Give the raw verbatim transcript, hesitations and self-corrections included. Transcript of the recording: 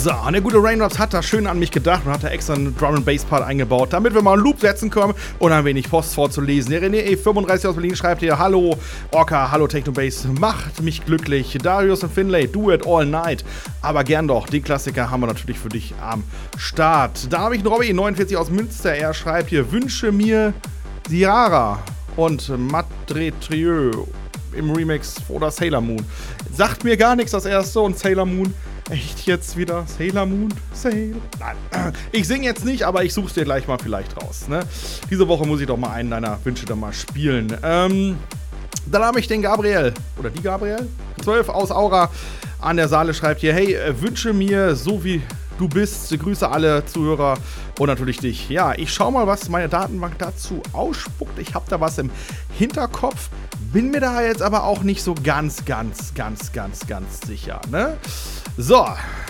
So, und der gute Raindrops hat da schön an mich gedacht und hat da extra einen Drum and Bass Part eingebaut, damit wir mal einen Loop setzen können und ein wenig Post vorzulesen. Der René E fünfunddreißig aus Berlin schreibt hier: Hallo Orca, hallo Technobase, macht mich glücklich. Darius und Finlay, do it all night. Aber gern doch, den Klassiker haben wir natürlich für dich am Start. Da habe ich einen Robby neunundvierzig aus Münster. Er schreibt hier: Wünsche mir Ciara und Madre Trieux im Remix oder Sailor Moon. Sagt mir gar nichts das erste und Sailor Moon. Echt jetzt wieder Sailor Moon? Sailor. Nein. Ich singe jetzt nicht, aber ich such's dir gleich mal vielleicht raus. Ne? Diese Woche muss ich doch mal einen deiner Wünsche dann mal spielen. Ähm, dann habe ich den Gabriel, oder die Gabriel, zwölf aus Aura an der Saale, schreibt hier: Hey, wünsche mir so wie du bist. Grüße alle Zuhörer und natürlich dich. Ja, ich schau mal, was meine Datenbank dazu ausspuckt. Ich habe da was im Hinterkopf. Bin mir da jetzt aber auch nicht so ganz, ganz, ganz, ganz, ganz sicher, ne? So,